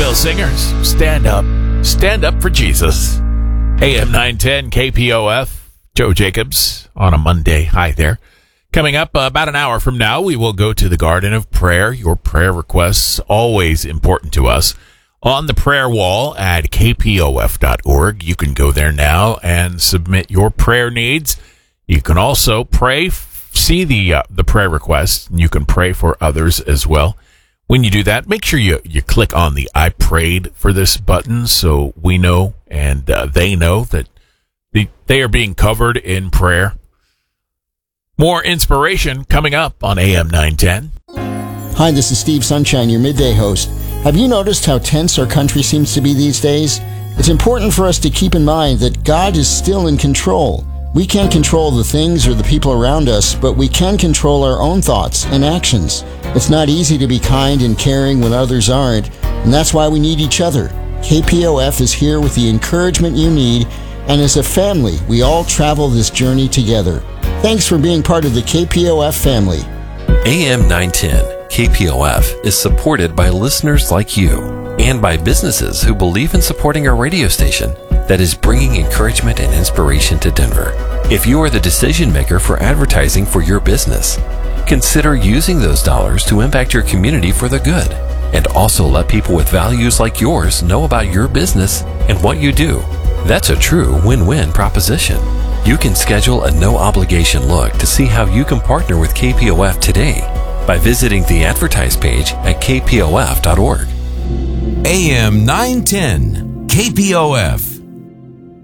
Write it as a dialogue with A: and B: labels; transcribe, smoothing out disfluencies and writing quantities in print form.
A: Nashville Singers. Stand up for Jesus. AM 910 KPOF. Joe Jacobs on a Monday. Hi there. Coming up about an hour from now, we will go to the Garden of Prayer. Your prayer requests, always important to us. On the prayer wall at kpof.org. You can go there now and submit your prayer needs. You can also pray, see the prayer requests, and you can pray for others as well. When you do that, make sure you click on the I prayed for this button so we know and they know that they are being covered in prayer. More inspiration coming up on AM 910.
B: Hi, this is Steve Sunshine, your midday host. Have you noticed how tense our country seems to be these days? It's important for us to keep in mind that God is still in control. We can't control the things or the people around us, but we can control our own thoughts and actions. It's not easy to be kind and caring when others aren't, and that's why we need each other. KPOF is here with the encouragement you need, and as a family, we all travel this journey together. Thanks for being part of the KPOF family.
C: AM 910 KPOF is supported by listeners like you and by businesses who believe in supporting our radio station that is bringing encouragement and inspiration to Denver. If you are the decision maker for advertising for your business, consider using those dollars to impact your community for the good, and also let people with values like yours know about your business and what you do. That's a true win-win proposition. You can schedule a no-obligation look to see how you can partner with KPOF today by visiting the advertise page at kpof.org.
D: AM 910 KPOF.